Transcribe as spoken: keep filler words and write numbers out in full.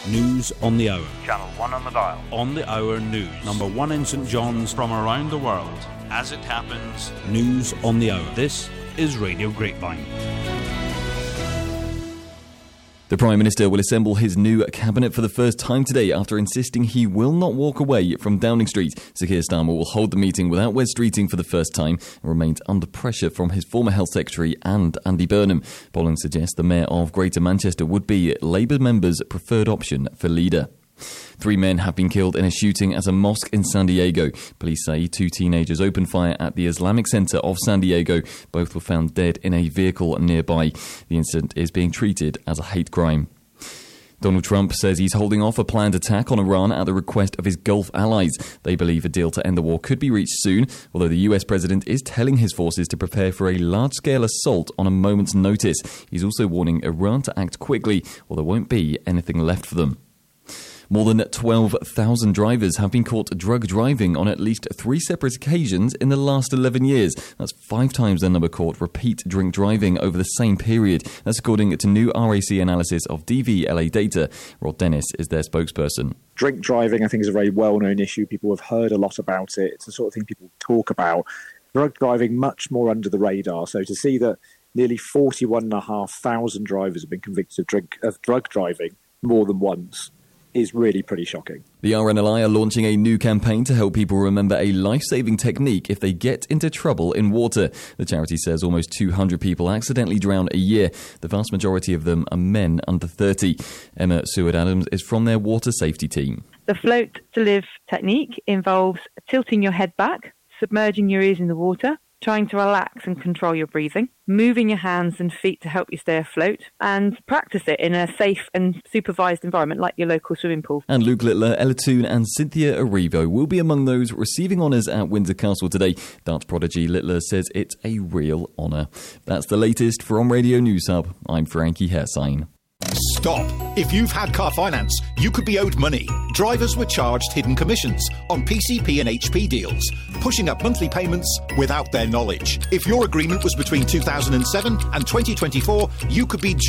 News on the hour. Channel one on the dial. On the hour news. Number one in St John's. From around the world. As it happens. News on the hour. This is Radio Grapevine. The Prime Minister will assemble his new cabinet for the first time today after insisting he will not walk away from Downing Street. Sir Keir Starmer will hold the meeting without Wes Streeting for the first time and remains under pressure from his former Health Secretary and Andy Burnham. Polling suggests the Mayor of Greater Manchester would be Labour members' preferred option for leader. Three men have been killed in a shooting at a mosque in San Diego. Police say two teenagers opened fire at the Islamic Center of San Diego. Both were found dead in a vehicle nearby. The incident is being treated as a hate crime. Donald Trump says he's holding off a planned attack on Iran at the request of his Gulf allies. They believe a deal to end the war could be reached soon, although the U S president is telling his forces to prepare for a large-scale assault on a moment's notice. He's also warning Iran to act quickly, or there won't be anything left for them. More than twelve thousand drivers have been caught drug driving on at least three separate occasions in the last eleven years. That's five times the number caught repeat drink driving over the same period. That's according to new R A C analysis of D V L A data. Rod Dennis is their spokesperson. Drink driving, I think, is a very well-known issue. People have heard a lot about it. It's the sort of thing people talk about. Drug driving, much more under the radar. So to see that nearly forty-one thousand five hundred drivers have been convicted of, drink, of drug driving more than once is really pretty shocking. The R N L I are launching a new campaign to help people remember a life-saving technique if they get into trouble in water. The charity says almost two hundred people accidentally drown a year. The vast majority of them are men under thirty. Emma Seward-Adams is from their water safety team. The float to live technique involves tilting your head back, submerging your ears in the water, trying to relax and control your breathing, moving your hands and feet to help you stay afloat, and practice it in a safe and supervised environment like your local swimming pool. And Luke Littler, Ella Toon and Cynthia Erivo will be among those receiving honours at Windsor Castle today. Darts prodigy Littler says it's a real honour. That's the latest from Radio News Hub. I'm Frankie Hersign. Stop. If you've had car finance, you could be owed money. Drivers were charged hidden commissions on P C P and H P deals, pushing up monthly payments without their knowledge. If your agreement was between two thousand seven and twenty twenty-four, you could be